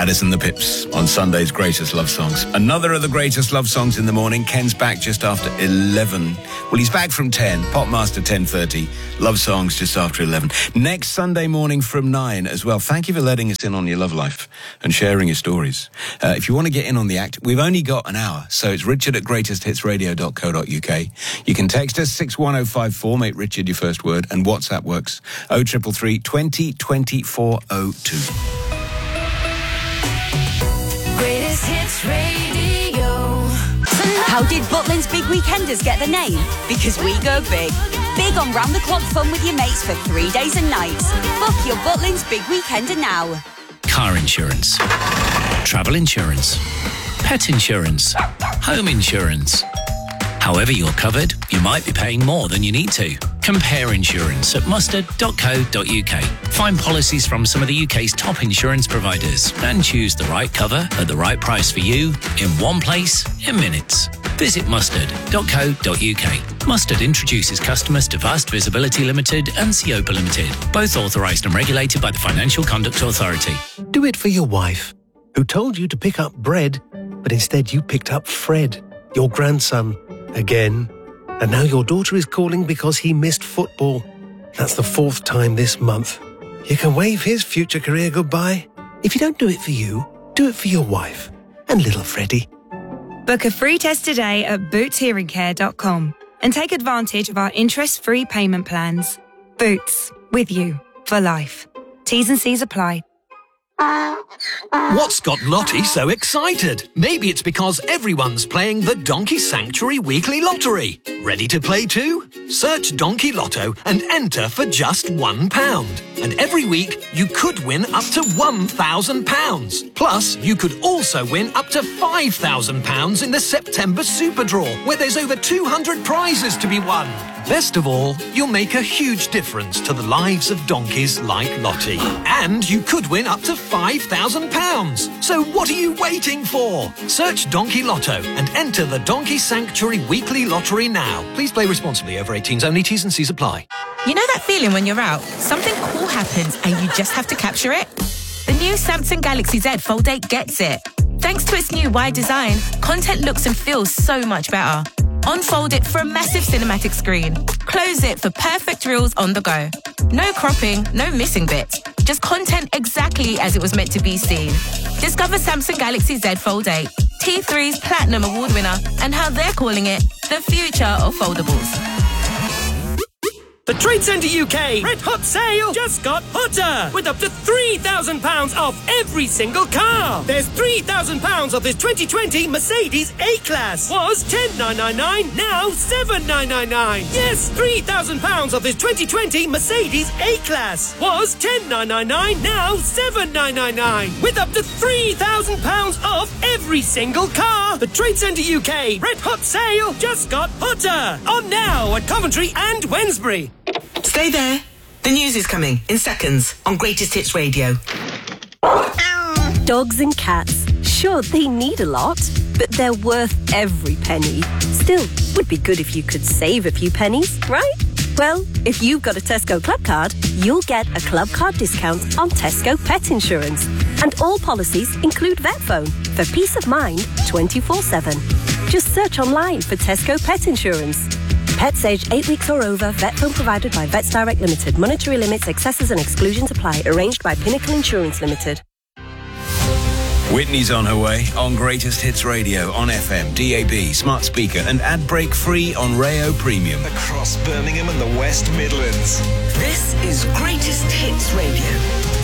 Addison the Pips on Sunday's Greatest Love Songs. Another of the greatest love songs in the morning. Ken's back just after 11. Well, he's back from 10. Popmaster 10:30. Love songs just after 11. Next Sunday morning from 9 as well. Thank you for letting us in on your love life and sharing your stories. If you want to get in on the act, we've only got an hour. So it's richard@greatesthitsradio.co.uk. You can text us 61054, make Richard your first word, and WhatsApp works 0333 20 2402. Greatest Hits Radio. How did Butlins Big Weekenders get the name? Because we go big. Big on round-the-clock fun with your mates for 3 days and nights. Book your Butlins Big Weekender now. Car insurance, travel insurance, pet insurance, home insurance. However you're covered, you might be paying more than you need to. Compare insurance at mustard.co.uk. Find policies from some of the UK's top insurance providers and choose the right cover at the right price for you in one place in minutes. Visit mustard.co.uk. Mustard introduces customers to Vast Visibility Limited and Seopa Limited, both authorised and regulated by the Financial Conduct Authority. Do it for your wife, who told you to pick up bread, but instead you picked up Fred, your grandson, again. And now your daughter is calling because he missed football. That's the 4th time this month. You can wave his future career goodbye. If you don't do it for you, do it for your wife and little Freddie. Book a free test today at bootshearingcare.com and take advantage of our interest-free payment plans. Boots, with you for life. T's and C's apply. What's got Lottie so excited? Maybe it's because everyone's playing the Donkey Sanctuary Weekly Lottery. Ready to play too? Search Donkey Lotto and enter for just £1. And every week, you could win up to £1,000. Plus, you could also win up to £5,000 in the September Super Draw, where there's over 200 prizes to be won. Best of all, you'll make a huge difference to the lives of donkeys like Lottie. And you could win up to £5,000. So what are you waiting for? Search Donkey Lotto and enter the Donkey Sanctuary Weekly Lottery now. Please play responsibly. Over 18s only. T's and C's apply. You know that feeling when you're out, something cool happens and you just have to capture it? The new Samsung Galaxy Z Fold 8 gets it. Thanks to its new wide design, content looks and feels so much better. Unfold it for a massive cinematic screen. Close it for perfect reels on the go. No cropping, no missing bits. Just content exactly as it was meant to be seen. Discover Samsung Galaxy Z Fold 8, T3's Platinum Award winner, and how they're calling it the future of foldables. The Trade Centre UK Red Hot Sale just got hotter with up to £3,000 off every single car. There's £3,000 off this 2020 Mercedes A-Class. Was $10,999, now $7,999. Yes, £3,000 off this 2020 Mercedes A-Class. Was $10,999, now $7,999. With up to £3,000 off every single car. The Trade Centre UK Red Hot Sale just got hotter. On now at Coventry and Wednesbury. Stay there. The news is coming in seconds on Greatest Hits Radio. Dogs and cats. Sure, they need a lot, but they're worth every penny. Still, would be good if you could save a few pennies, right? Well, if you've got a Tesco Club card, you'll get a club card discount on Tesco Pet Insurance. And all policies include vet phone for peace of mind 24/7. Just search online for Tesco Pet Insurance. Pets aged 8 weeks or over, vet phone provided by Vets Direct Limited. Monetary limits, excesses and exclusions apply. Arranged by Pinnacle Insurance Limited. Whitney's on her way on Greatest Hits Radio on FM, DAB, smart speaker and ad break free on Rayo Premium. Across Birmingham and the West Midlands. This is Greatest Hits Radio.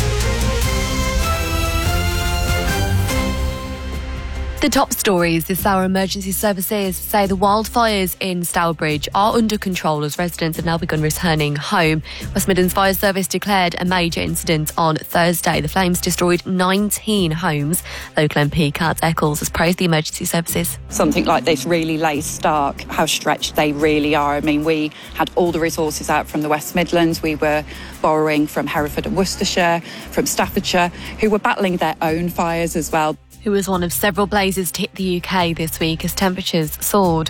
The top stories this hour: emergency services say the wildfires in Stourbridge are under control as residents have now begun returning home. West Midlands Fire Service declared a major incident on Thursday. The flames destroyed 19 homes. Local MP Kat Eccles has praised the emergency services. Something like this really lays stark how stretched they really are. I mean, we had all the resources out from the West Midlands. We were borrowing from Hereford and Worcestershire, from Staffordshire, who were battling their own fires as well. Who was one of several blazes to hit the UK this week as temperatures soared.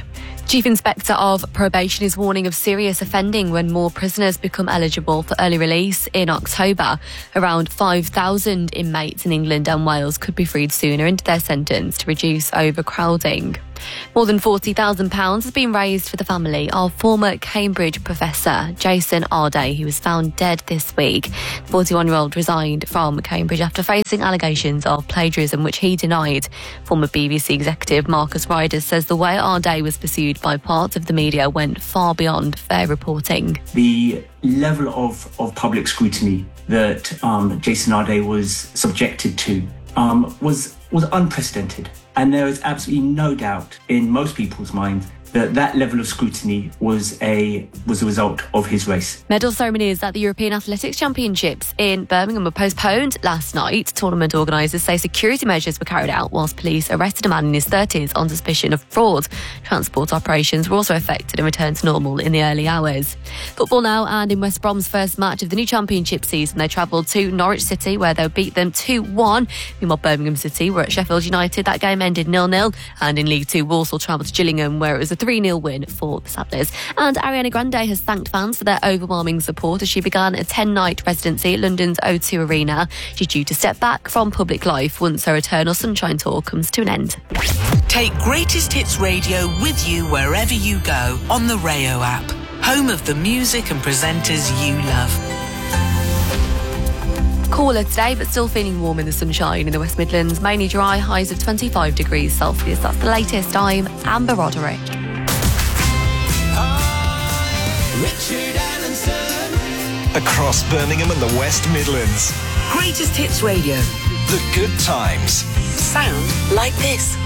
Chief Inspector of Probation is warning of serious offending when more prisoners become eligible for early release in October. Around 5,000 inmates in England and Wales could be freed sooner into their sentence to reduce overcrowding. More than £40,000 has been raised for the family of former Cambridge professor Jason Arday, who was found dead this week. The 41-year-old resigned from Cambridge after facing allegations of plagiarism, which he denied. Former BBC executive Marcus Riders says the way Arday was pursued by parts of the media went far beyond fair reporting. The level of public scrutiny that Jason Arday was subjected to was unprecedented. And there is absolutely no doubt in most people's minds that level of scrutiny was a result of his race. Medal ceremonies at the European Athletics Championships in Birmingham were postponed last night. Tournament organisers say security measures were carried out whilst police arrested a man in his 30s on suspicion of fraud. Transport operations were also affected and returned to normal in the early hours. Football now, and in West Brom's first match of the new championship season, they travelled to Norwich City where they beat them 2-1. Meanwhile, Birmingham City were at Sheffield United. That game ended 0-0. And in League Two, Walsall travelled to Gillingham where it was a 3-0 win for the Saddlers. And Ariana Grande has thanked fans for their overwhelming support as she began a 10-night residency at London's O2 Arena. She's due to step back from public life once her Eternal Sunshine tour comes to an end. Take Greatest Hits Radio with you wherever you go on the Rayo app, home of the music and presenters you love. Cooler today, but still feeling warm in the sunshine in the West Midlands. Mainly dry, highs of 25 degrees Celsius. That's the latest. I'm Amber Roderick. Richard Allenson. Across Birmingham and the West Midlands. Greatest Hits Radio. The good times. Sound like this.